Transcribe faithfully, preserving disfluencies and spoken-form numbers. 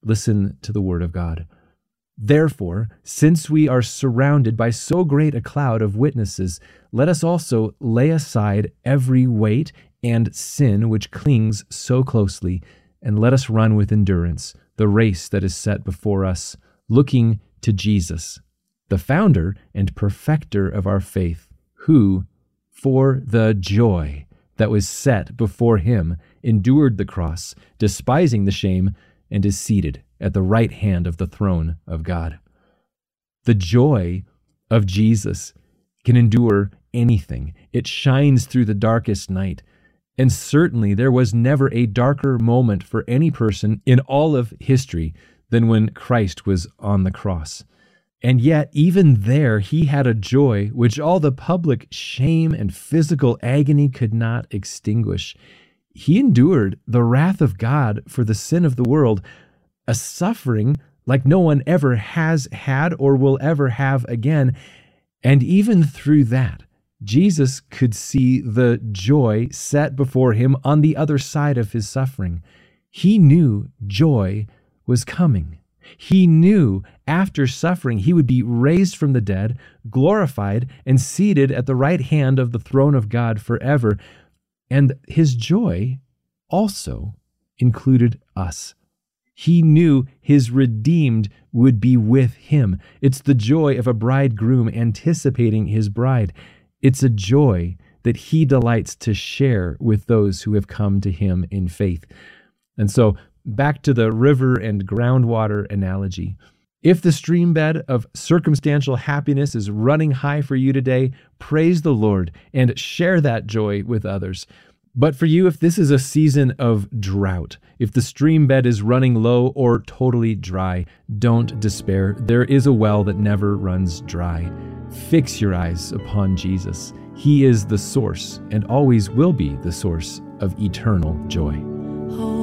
Listen to the word of God. Therefore, since we are surrounded by so great a cloud of witnesses, let us also lay aside every weight and sin which clings so closely, and let us run with endurance the race that is set before us, looking to Jesus, the founder and perfecter of our faith, who, for the joy that was set before him, endured the cross, despising the shame, and is seated at the right hand of the throne of God. The joy of Jesus can endure anything. It shines through the darkest night. And certainly there was never a darker moment for any person in all of history than when Christ was on the cross. And yet, even there, he had a joy which all the public shame and physical agony could not extinguish. He endured the wrath of God for the sin of the world, a suffering like no one ever has had or will ever have again. And even through that, Jesus could see the joy set before him on the other side of his suffering. He knew joy was coming. He knew after suffering he would be raised from the dead, glorified, and seated at the right hand of the throne of God forever. And his joy also included us. He knew his redeemed would be with him. It's the joy of a bridegroom anticipating his bride. It's a joy that he delights to share with those who have come to him in faith. And so, back to the river and groundwater analogy. If the stream bed of circumstantial happiness is running high for you today, praise the Lord and share that joy with others. But for you, if this is a season of drought, if the stream bed is running low or totally dry, don't despair. There is a well that never runs dry. Fix your eyes upon Jesus. He is the source and always will be the source of eternal joy.